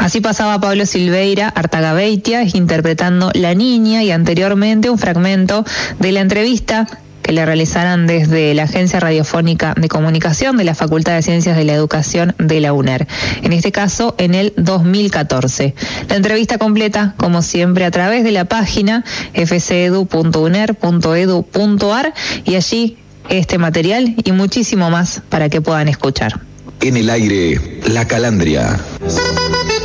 Así pasaba Pablo Silveira Artagabeitia interpretando La Niña, y anteriormente un fragmento de la entrevista que le realizaran desde la Agencia Radiofónica de Comunicación de la Facultad de Ciencias de la Educación de la UNER, en este caso en el 2014. La entrevista completa, como siempre, a través de la página fcedu.uner.edu.ar, y allí este material y muchísimo más para que puedan escuchar. En el aire, La Calandria.